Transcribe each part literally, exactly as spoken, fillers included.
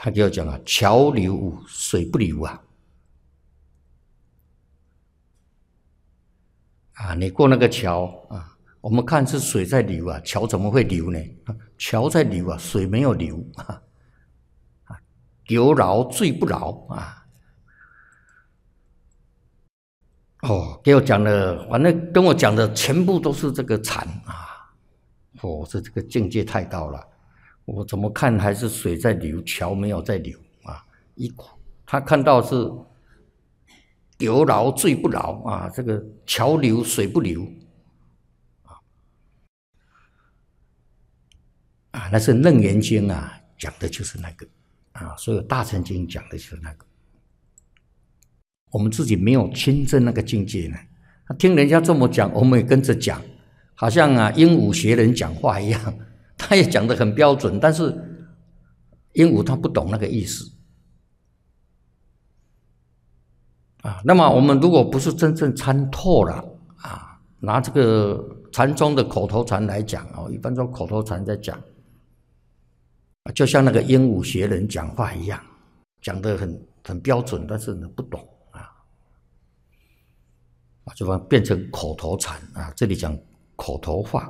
他给我讲啊，桥流水不流啊。啊，你过那个桥啊，我们看是水在流啊，桥怎么会流呢？桥在流啊，水没有流啊。游饶醉不饶啊！哦，给我讲的，反正跟我讲的全部都是这个禅啊！哦，这这个境界太高了，我怎么看还是水在流，桥没有在流啊！一他看到是游饶醉不饶啊，这个桥流水不流啊！啊，那是《楞严经》啊，讲的就是那个。啊，所以大乘经讲的就是那个，我们自己没有亲证那个境界呢。听人家这么讲，我们也跟着讲，好像啊鹦鹉学人讲话一样，他也讲得很标准，但是鹦鹉他不懂那个意思啊。那么我们如果不是真正参透了啊，拿这个禅宗的口头禅来讲哦，一般说口头禅在讲。就像那个鹦鹉学人讲话一样，讲得很很标准，但是呢不懂啊，啊，就变成口头禅啊。这里讲口头话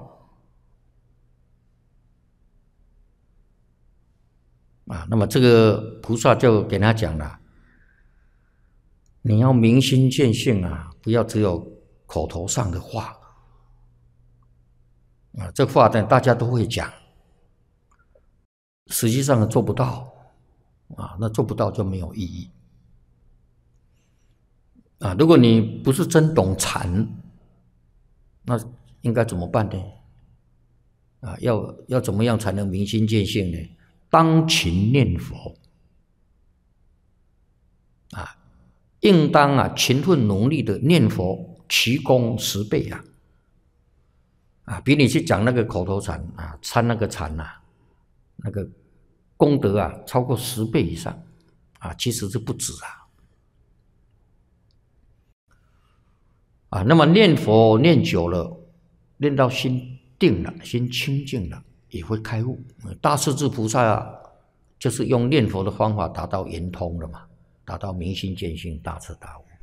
啊，那么这个菩萨就给他讲了，你要明心见性啊，不要只有口头上的话啊，这话呢大家都会讲。实际上做不到啊，那做不到就没有意义啊。如果你不是真懂禅，那应该怎么办呢？啊，要要怎么样才能明心见性呢？当勤念佛啊，应当啊勤奋努力的念佛，其功十倍啊！啊，比你去讲那个口头禅啊，参那个禅啊，那个功德啊，超过十倍以上啊，其实是不止啊。啊，那么念佛念久了，念到心定了，心清净了，也会开悟。大势至菩萨啊，就是用念佛的方法达到圆通了嘛，达到明心见性、大彻大悟。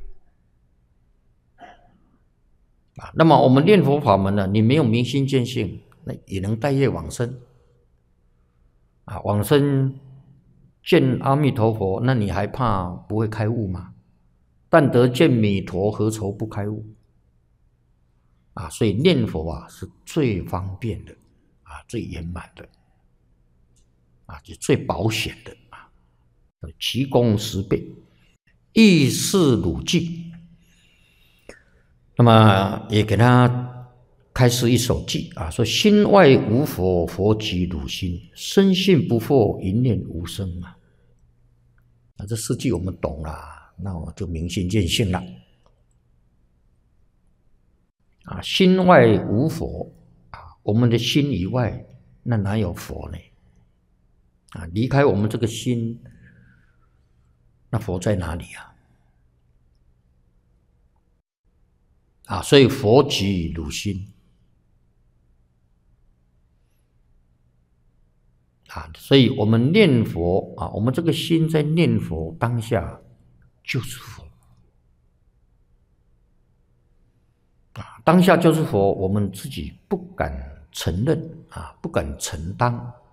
啊，那么我们念佛法门呢，你没有明心见性，那也能带业往生。啊，往生见阿弥陀佛，那你还怕不会开悟吗？但得见弥陀，何愁不开悟？啊，所以念佛啊是最方便的，啊，最圆满的，啊，就最保险的啊，其功十倍，亦是汝记。那么也给他开示一首偈啊，说心外无佛，佛即汝心；深信不惑，一念无生啊。啊，这四句我们懂了，那我就明心见性了。啊，心外无佛啊，我们的心以外，那哪有佛呢？啊，离开我们这个心，那佛在哪里啊？啊，所以佛即汝心。啊，所以我们念佛啊，我们这个心在念佛当下就是佛啊，当下就是佛，我们自己不敢承认啊，不敢承担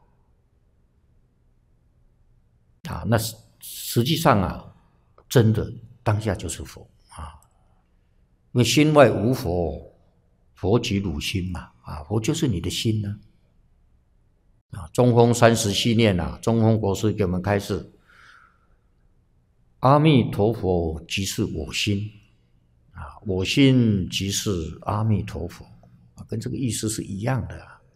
啊，那实际上啊，真的当下就是佛啊，因为心外无佛，佛即汝心嘛啊，佛就是你的心呢。啊，中风三十系念啊，中风国师给我们开示，阿弥陀佛即是我心，啊，我心即是阿弥陀佛，啊，跟这个意思是一样的啊。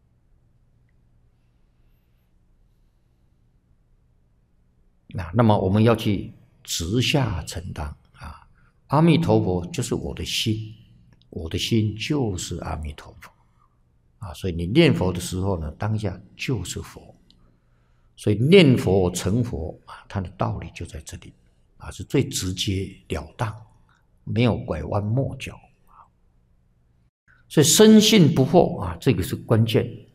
啊，那么我们要去直下承担啊，阿弥陀佛就是我的心，我的心就是阿弥陀佛。啊，所以你念佛的时候呢，当下就是佛，所以念佛成佛啊，它的道理就在这里啊，是最直截了当，没有拐弯抹角啊。所以深信不惑啊，这个是关键。